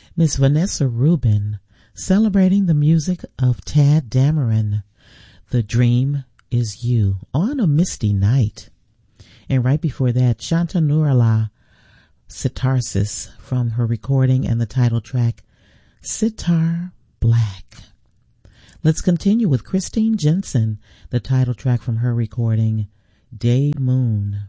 Miss Vanessa Rubin, celebrating the music of Tad Dameron, The Dream Is You, on a misty night. And right before that, Shanta Nurala, Sitarsis, from her recording and the title track, Sitar Black. Let's continue with Christine Jensen, the title track from her recording, Day Moon.